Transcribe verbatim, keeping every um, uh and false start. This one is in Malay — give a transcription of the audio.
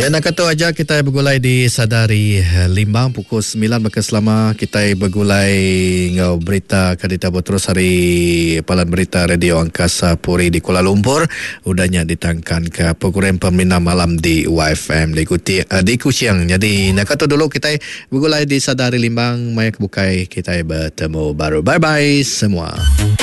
Ya, nak kata aja kita bergulai di Sadari Limbang pukul sembilan maka selama kita bergulai ngau berita kadita terus hari Palan Berita Radio Angkasa Puri di Kuala Lumpur udahnya ditangkan ke program Pembina Malam di Y F M diikuti uh, di Kuching. Jadi nak kata dulu kita bergulai di Sadari Limbang, mai kebukai kita bertemu baru. Bye bye semua.